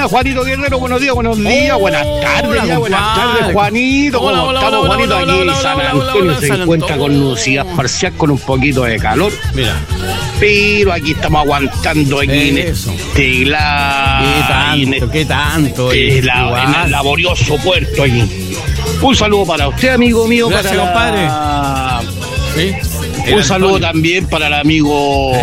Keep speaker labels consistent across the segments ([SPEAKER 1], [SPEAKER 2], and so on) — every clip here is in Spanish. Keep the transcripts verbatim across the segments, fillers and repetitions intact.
[SPEAKER 1] buenas, Juanito Guerrero, buenos días, buenos días, buenas tardes, ya, buenas tardes, Juanito. ¿Cómo
[SPEAKER 2] Hola, hola,
[SPEAKER 1] estamos,
[SPEAKER 2] hola,
[SPEAKER 1] Juanito?
[SPEAKER 2] hola,
[SPEAKER 1] Aquí
[SPEAKER 2] hola,
[SPEAKER 1] San
[SPEAKER 2] hola,
[SPEAKER 1] Antonio
[SPEAKER 2] hola, hola,
[SPEAKER 1] se
[SPEAKER 2] San
[SPEAKER 1] encuentra con
[SPEAKER 2] Antonio.
[SPEAKER 1] nubosidad parcial, con un poquito de calor.
[SPEAKER 2] Mira.
[SPEAKER 1] Pero aquí estamos aguantando aquí en
[SPEAKER 2] Eso.
[SPEAKER 1] este la,
[SPEAKER 2] ¿Qué tanto?
[SPEAKER 1] en
[SPEAKER 2] ¿Qué tanto?
[SPEAKER 1] este la-
[SPEAKER 2] Igual.
[SPEAKER 1] en el laborioso puerto aquí. Un saludo para usted, amigo mío.
[SPEAKER 2] Gracias,
[SPEAKER 1] para la-
[SPEAKER 2] ¿Sí?
[SPEAKER 1] Un
[SPEAKER 2] El
[SPEAKER 1] saludo
[SPEAKER 2] Antonio.
[SPEAKER 1] también para el amigo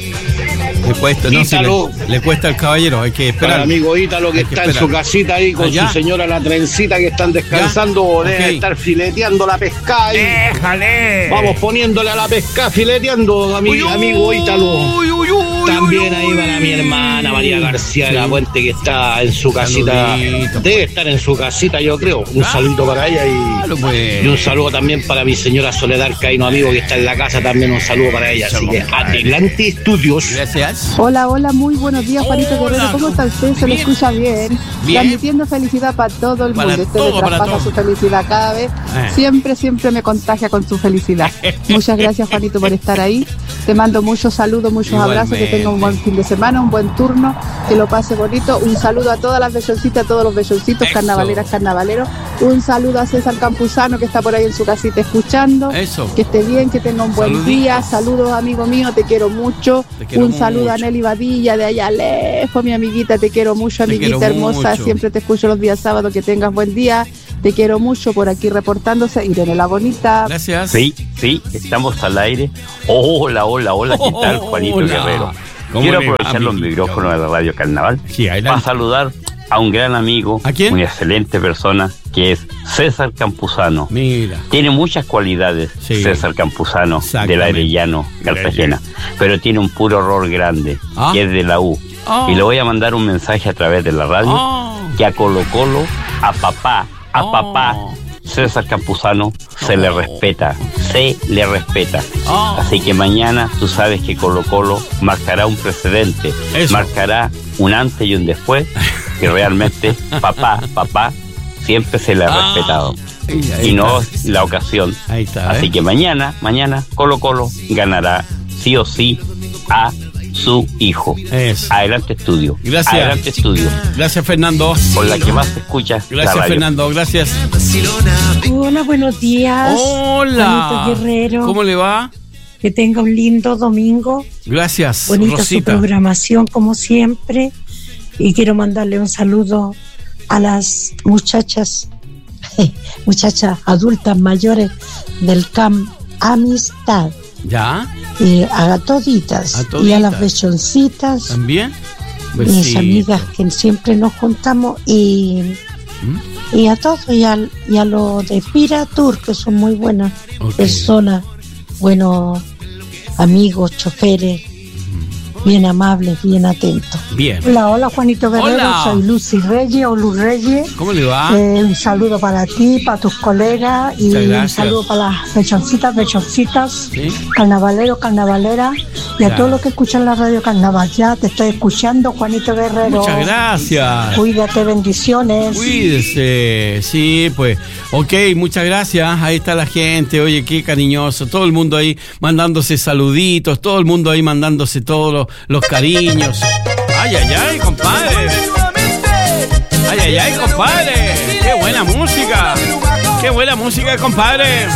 [SPEAKER 2] Le cuesta, no, si
[SPEAKER 1] Ítalo.
[SPEAKER 2] le, le cuesta al caballero, hay que
[SPEAKER 1] Para
[SPEAKER 2] esperar.
[SPEAKER 1] el amigo Ítalo que
[SPEAKER 2] Hay que
[SPEAKER 1] está en
[SPEAKER 2] esperar.
[SPEAKER 1] su casita ahí con
[SPEAKER 2] Allá.
[SPEAKER 1] su señora la trencita que están descansando,
[SPEAKER 2] Ya.
[SPEAKER 1] debe
[SPEAKER 2] Ok.
[SPEAKER 1] estar fileteando la pesca ahí.
[SPEAKER 2] ¡Déjale!
[SPEAKER 1] Vamos poniéndole a la pesca, fileteando, ami-
[SPEAKER 2] Uy, uy,
[SPEAKER 1] amigo Ítalo.
[SPEAKER 2] uy, uy, uy,
[SPEAKER 1] También
[SPEAKER 2] uy,
[SPEAKER 1] ahí
[SPEAKER 2] uy.
[SPEAKER 1] para mi hermana María García de
[SPEAKER 2] Sí.
[SPEAKER 1] la Puente que está en su casita.
[SPEAKER 2] Saludito,
[SPEAKER 1] Debe
[SPEAKER 2] pues.
[SPEAKER 1] estar en su casita, yo creo. Un
[SPEAKER 2] Claro.
[SPEAKER 1] saludito para ella y,
[SPEAKER 2] Claro, pues.
[SPEAKER 1] y un saludo también para mi señora Soledad Caíno, amigo que está en la casa. También un saludo para ella. Así que adelante, estudios.
[SPEAKER 2] Gracias.
[SPEAKER 3] Hola, hola, muy buenos días, Juanito
[SPEAKER 2] Hola,
[SPEAKER 3] Guerrero. ¿Cómo está usted? Se lo
[SPEAKER 2] bien.
[SPEAKER 3] escucha bien.
[SPEAKER 2] Bien.
[SPEAKER 3] Transmitiendo felicidad para todo el
[SPEAKER 2] Para
[SPEAKER 3] mundo. Usted
[SPEAKER 2] todo,
[SPEAKER 3] me
[SPEAKER 2] para
[SPEAKER 3] traspasa
[SPEAKER 2] todo.
[SPEAKER 3] su felicidad cada vez.
[SPEAKER 2] Eh.
[SPEAKER 3] Siempre, siempre me contagia con su felicidad. Muchas gracias, Juanito, por estar ahí. Te mando muchos saludos, muchos abrazos. Que tenga un buen fin de semana, un buen turno. Que lo pase bonito. Un saludo a todas las belloncitas, a todos los belloncitos,
[SPEAKER 2] Eso.
[SPEAKER 3] carnavaleras, carnavaleros. Un saludo a César Campuzano, que está por ahí en su casita escuchando.
[SPEAKER 2] Eso.
[SPEAKER 3] Que esté bien, que tenga un buen
[SPEAKER 2] Saluditos.
[SPEAKER 3] día. Saludos, amigo mío, te quiero mucho.
[SPEAKER 2] Te quiero
[SPEAKER 3] un saludo a
[SPEAKER 2] mucho.
[SPEAKER 3] Nelly Badilla de allá lejos, mi amiguita, te quiero mucho,
[SPEAKER 2] Te
[SPEAKER 3] amiguita
[SPEAKER 2] quiero
[SPEAKER 3] hermosa.
[SPEAKER 2] mucho.
[SPEAKER 3] Siempre te escucho los días sábados, que tengas buen día. Te quiero mucho, por aquí reportándose Irene la Bonita.
[SPEAKER 2] Gracias.
[SPEAKER 4] Sí, sí, estamos al aire. Hola, hola, hola, ¿qué tal, Juanito
[SPEAKER 2] Hola.
[SPEAKER 4] Guerrero?
[SPEAKER 2] ¿Cómo
[SPEAKER 4] Quiero
[SPEAKER 2] le va,
[SPEAKER 4] aprovechar los
[SPEAKER 2] amiguito?
[SPEAKER 4] micrófonos de la Radio Carnaval
[SPEAKER 2] Sí,
[SPEAKER 4] para
[SPEAKER 2] adelante.
[SPEAKER 4] saludar a un gran amigo,
[SPEAKER 2] ¿A quién?
[SPEAKER 4] una excelente persona, que es César Campuzano.
[SPEAKER 2] Mira.
[SPEAKER 4] Tiene muchas cualidades,
[SPEAKER 2] Sí.
[SPEAKER 4] César Campuzano,
[SPEAKER 2] Exactamente.
[SPEAKER 4] del Arellano, Cartagena, pero tiene un puro error grande,
[SPEAKER 2] Ah.
[SPEAKER 4] que es de la U.
[SPEAKER 2] Oh.
[SPEAKER 4] Y le voy a mandar un mensaje a través de la radio,
[SPEAKER 2] Oh.
[SPEAKER 4] que a Colo Colo, a papá, a
[SPEAKER 2] Oh.
[SPEAKER 4] papá, César Campuzano, se le respeta, se le respeta.
[SPEAKER 2] Oh.
[SPEAKER 4] Así que mañana tú sabes que Colo Colo marcará un precedente,
[SPEAKER 2] Eso.
[SPEAKER 4] marcará un antes y un después, que realmente papá, papá, siempre se le ha
[SPEAKER 2] Ah.
[SPEAKER 4] respetado.
[SPEAKER 2] Ahí, ahí
[SPEAKER 4] Y no
[SPEAKER 2] está.
[SPEAKER 4] es la ocasión.
[SPEAKER 2] Ahí está,
[SPEAKER 4] Así
[SPEAKER 2] ¿eh?
[SPEAKER 4] que mañana, mañana Colo Colo ganará sí o sí a su hijo.
[SPEAKER 2] Eso.
[SPEAKER 4] Adelante estudio.
[SPEAKER 2] Gracias.
[SPEAKER 4] Adelante estudio.
[SPEAKER 2] Gracias, Fernando.
[SPEAKER 4] Por la que más se escucha. la
[SPEAKER 2] Gracias,
[SPEAKER 4] radio.
[SPEAKER 2] Fernando. Gracias.
[SPEAKER 5] Hola, buenos días.
[SPEAKER 2] Hola.
[SPEAKER 5] Juanito Guerrero.
[SPEAKER 2] ¿Cómo le va?
[SPEAKER 5] Que tenga un lindo domingo.
[SPEAKER 2] Gracias,
[SPEAKER 5] Bonita
[SPEAKER 2] Rosita.
[SPEAKER 5] su programación, como siempre. Y quiero mandarle un saludo a las muchachas, muchachas adultas mayores del C A M Amistad.
[SPEAKER 2] ¿Ya?
[SPEAKER 5] Eh, a toditas.
[SPEAKER 2] A toditas.
[SPEAKER 5] Y a las bechoncitas.
[SPEAKER 2] ¿También?
[SPEAKER 5] Mis
[SPEAKER 2] Besito.
[SPEAKER 5] amigas que siempre nos juntamos. Y,
[SPEAKER 2] ¿Mm?
[SPEAKER 5] y a todos. Y, al, y a los de Piratur, que son muy buenas
[SPEAKER 2] Ok.
[SPEAKER 5] personas, buenos amigos, choferes, bien amables, bien atentos.
[SPEAKER 2] Bien.
[SPEAKER 5] Hola, hola Juanito Guerrero,
[SPEAKER 2] Hola.
[SPEAKER 5] soy Lucy Reyes o Luz Reyes.
[SPEAKER 2] ¿Cómo le va?
[SPEAKER 5] Eh, un saludo para ti, para tus colegas y
[SPEAKER 2] Muchas
[SPEAKER 5] un
[SPEAKER 2] gracias.
[SPEAKER 5] saludo para las bechoncitas, bechoncitas,
[SPEAKER 2] Sí.
[SPEAKER 5] carnavaleros, carnavaleras y a
[SPEAKER 2] Ya.
[SPEAKER 5] todos los que escuchan la radio Carnaval. Ya te estoy escuchando, Juanito Guerrero.
[SPEAKER 2] Muchas gracias.
[SPEAKER 5] Cuídate, bendiciones.
[SPEAKER 2] Cuídese, sí, pues, ok, muchas gracias, ahí está la gente, oye, qué cariñoso, todo el mundo ahí mandándose saluditos, todo el mundo ahí mandándose todos los, los cariños. Ay, ay, ay, compadre. Ay, ay, ay, compadre. Qué buena música. Qué buena música, compadre.